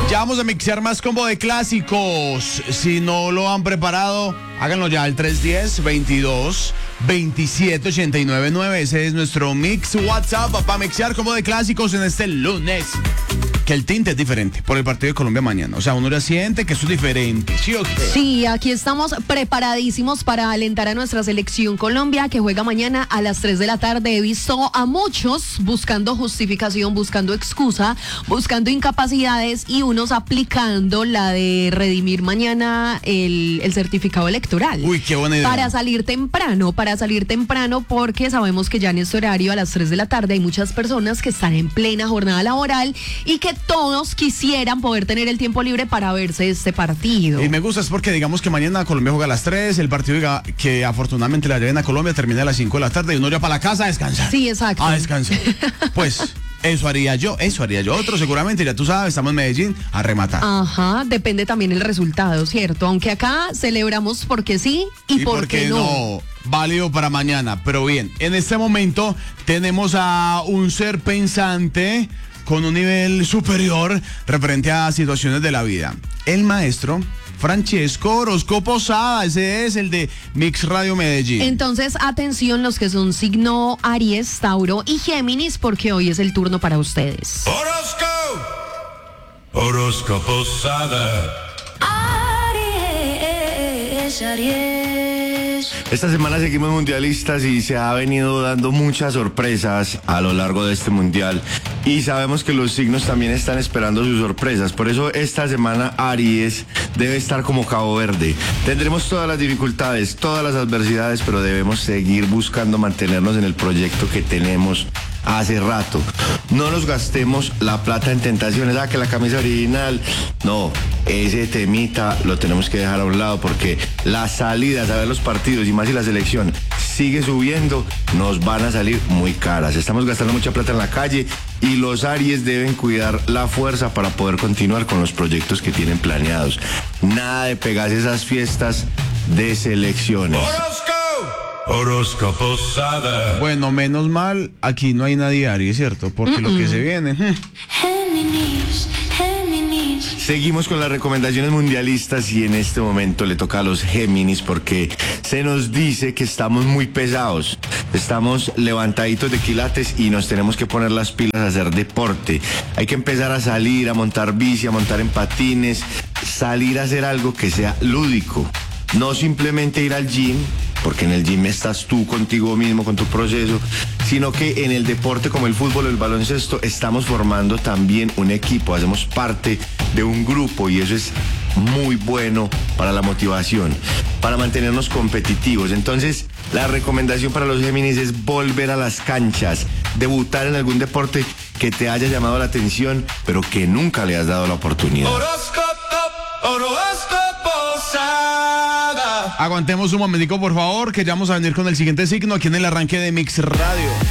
Ya vamos a mixear más combo de clásicos. Si no lo han preparado, háganlo ya al 310-22-27-89-9. Ese es nuestro mix WhatsApp para mixear combo de clásicos en este lunes. Que el tinte es diferente por el partido de Colombia mañana. O sea, uno ya siente que eso es diferente. ¿Sí o qué? Sí, aquí estamos preparadísimos para alentar a nuestra selección Colombia, que juega mañana a las 3 de la tarde. He visto a muchos buscando justificación, buscando excusa, buscando incapacidades y unos aplicando la de redimir mañana el certificado electoral. Uy, qué buena idea. Para salir temprano, porque sabemos que ya en este horario a las 3 de la tarde hay muchas personas que están en plena jornada laboral y que todos quisieran poder tener el tiempo libre para verse este partido. Y me gusta es porque digamos que mañana Colombia juega a las 3, el partido que afortunadamente la lleven a Colombia termina a las 5 de la tarde y uno ya para la casa a descansar. Sí, exacto. A descansar. Pues eso haría yo. Otro seguramente, ya tú sabes, estamos en Medellín a rematar. Ajá, depende también el resultado, ¿cierto? Aunque acá celebramos porque sí y porque no. Válido para mañana, pero bien, en este momento tenemos a un ser pensante con un nivel superior referente a situaciones de la vida. El maestro Francesco Orozco Posada, ese es el de Mix Radio Medellín. Entonces, atención los que son signo Aries, Tauro y Géminis, porque hoy es el turno para ustedes. Orozco Posada. Aries. Esta semana seguimos mundialistas y se ha venido dando muchas sorpresas a lo largo de este mundial y sabemos que los signos también están esperando sus sorpresas. Por eso esta semana Aries debe estar como Cabo Verde. Tendremos todas las dificultades, todas las adversidades, pero debemos seguir buscando mantenernos en el proyecto que tenemos hace rato. No nos gastemos la plata en tentaciones, que la camisa original, no, ese temita lo tenemos que dejar a un lado porque las salidas a ver los partidos y más si la selección sigue subiendo, nos van a salir muy caras. Estamos gastando mucha plata en la calle y los Aries deben cuidar la fuerza para poder continuar con los proyectos que tienen planeados. Nada de pegarse esas fiestas de selecciones. Orozco Posada. Bueno, menos mal, aquí no hay nadie Aries, ¿cierto? Porque lo que se viene. Seguimos con las recomendaciones mundialistas y en este momento le toca a los Géminis porque se nos dice que estamos muy pesados, estamos levantaditos de quilates y nos tenemos que poner las pilas a hacer deporte. Hay que empezar a salir, a montar bici, a montar en patines, salir a hacer algo que sea lúdico, no simplemente ir al gym, porque en el gym estás tú contigo mismo, con tu proceso, sino que en el deporte como el fútbol o el baloncesto estamos formando también un equipo, hacemos parte de un grupo y eso es muy bueno para la motivación, para mantenernos competitivos. Entonces, la recomendación para los Géminis es volver a las canchas, debutar en algún deporte que te haya llamado la atención, pero que nunca le has dado la oportunidad. Orozco Posada. Aguantemos un momentico, por favor, que ya vamos a venir con el siguiente signo aquí en el arranque de Mix Radio.